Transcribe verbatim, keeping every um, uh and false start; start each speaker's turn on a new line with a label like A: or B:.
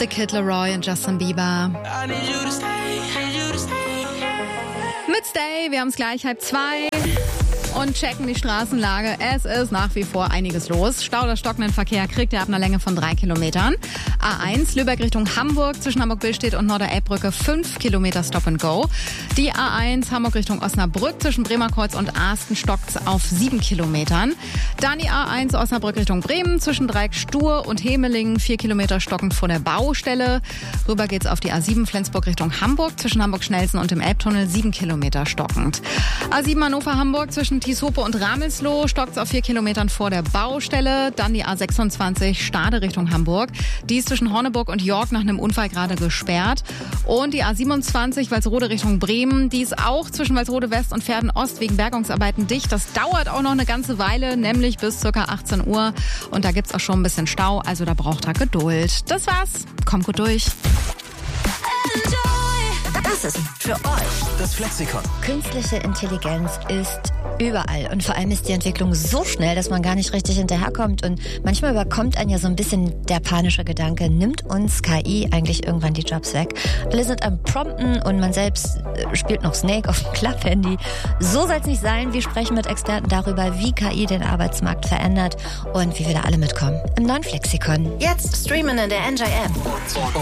A: The Kid Laroi und Justin Bieber. Mit Stay, wir haben es gleich halb zwei und checken die Straßenlage. Es ist nach wie vor einiges los. Stau oder stockenden Verkehr kriegt ihr ab einer Länge von drei Kilometern. A eins, Lübeck Richtung Hamburg, zwischen Hamburg-Billstedt und Norder-Elbbrücke fünf Kilometer Stop and Go. Die A eins, Hamburg Richtung Osnabrück, zwischen Bremerkreuz und Asten stockt's auf sieben Kilometern. Dann die A eins, Osnabrück Richtung Bremen, zwischen Dreieck Stur und Hemelingen, vier Kilometer stockend vor der Baustelle. Rüber geht's auf die A sieben, Flensburg Richtung Hamburg, zwischen Hamburg-Schnellsen und dem Elbtunnel, sieben Kilometer stockend. A sieben, Hannover-Hamburg, zwischen Tieshope und Ramelsloh, stockt's auf vier Kilometern vor der Baustelle. Dann die A sechsundzwanzig, Stade Richtung Hamburg. Die ist zwischen Horneburg und York nach einem Unfall gerade gesperrt. Und die A siebenundzwanzig, Walsrode Richtung Bremen, die ist auch zwischen Walsrode West und Verden Ost wegen Bergungsarbeiten dicht. Das dauert auch noch eine ganze Weile, nämlich bis ca. achtzehn Uhr. Und da gibt's auch schon ein bisschen Stau, also da braucht er Geduld. Das war's. Kommt gut durch.
B: Das ist für euch das Flexikon.
C: Künstliche Intelligenz ist überall und vor allem ist die Entwicklung so schnell, dass man gar nicht richtig hinterherkommt und manchmal überkommt einen ja so ein bisschen der panische Gedanke, nimmt uns K I eigentlich irgendwann die Jobs weg? Alle sind am Prompten und man selbst spielt noch Snake auf dem Klapphandy. So soll es nicht sein. Wir sprechen mit Experten darüber, wie K I den Arbeitsmarkt verändert und wie wir da alle mitkommen. Im neuen Flexikon.
B: Jetzt streamen in der N J App.